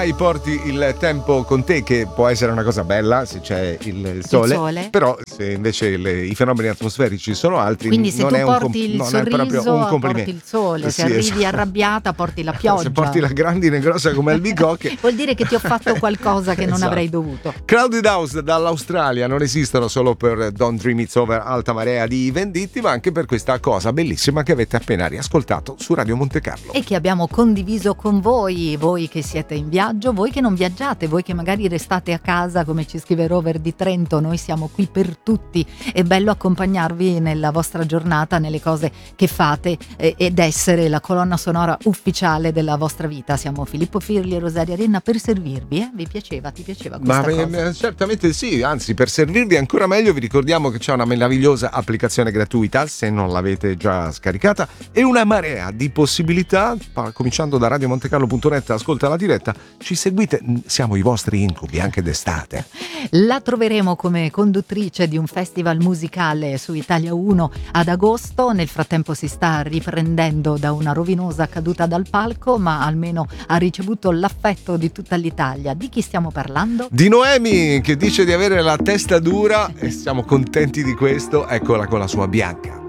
porti il tempo con te, che può essere una cosa bella se c'è il sole. Però se invece i fenomeni atmosferici sono altri, quindi se non tu è porti il non è proprio sorriso un complimento. porti il sole, se Sì, arrivi esatto. arrabbiata porti la pioggia. Se porti la grandine grossa come albicocche vuol dire che ti ho fatto qualcosa che non esatto. avrei dovuto. Crowded House dall'Australia non esistono solo per Don't Dream It's Over, alta marea di Venditti, ma anche per questa cosa bellissima che avete appena riascoltato su Radio Monte Carlo e che abbiamo condiviso con voi che siete in viaggio, voi che non viaggiate, voi che magari restate a casa, come ci scrive Rover di Trento. Noi siamo qui per tutti, è bello accompagnarvi nella vostra giornata, nelle cose che fate ed essere la colonna sonora ufficiale della vostra vita. Siamo Filippo Firli e Rosaria Renna per servirvi, Vi piaceva? Ti piaceva questa cosa? Certamente sì, anzi, per servirvi ancora meglio vi ricordiamo che c'è una meravigliosa applicazione gratuita, se non l'avete già scaricata, e una marea di possibilità, cominciando da radiomontecarlo.net, ascolta la diretta, ci seguite, siamo i vostri incubi anche d'estate. La troveremo come conduttrice di un festival musicale su Italia 1 ad agosto. Nel frattempo si sta riprendendo da una rovinosa caduta dal palco, ma almeno ha ricevuto l'affetto di tutta l'Italia. Di chi stiamo parlando? Di Noemi, che dice di avere la testa dura, e siamo contenti di questo. Eccola con la sua Bianca.